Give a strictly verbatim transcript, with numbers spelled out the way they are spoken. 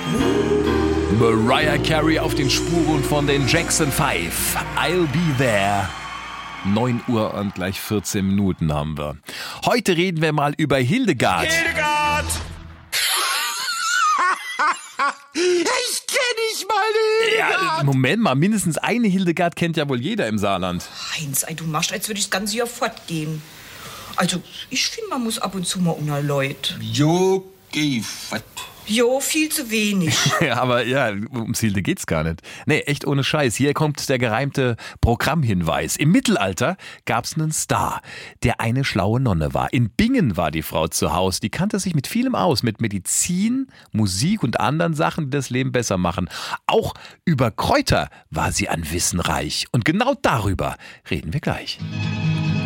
Mariah Carey auf den Spuren von den Jackson Five. I'll be there. neun Uhr und gleich vierzehn Minuten haben wir. Heute reden wir mal über Hildegard. Hildegard! Ich kenne nicht meine Hildegard! Ja, Moment mal, mindestens eine Hildegard kennt ja wohl jeder im Saarland. Heinz, ey, du machst, als würde ich das ganze Jahr fortgehen. Also, ich finde, man muss ab und zu mal unter Leute. Jo, geh fort. Jo, viel zu wenig. Ja, aber ja, ums Hilde geht's gar nicht. Nee, echt ohne Scheiß. Hier kommt der gereimte Programmhinweis. Im Mittelalter gab's einen Star, der eine schlaue Nonne war. In Bingen war die Frau zu Hause. Die kannte sich mit vielem aus. Mit Medizin, Musik und anderen Sachen, die das Leben besser machen. Auch über Kräuter war sie an Wissen reich. Und genau darüber reden wir gleich.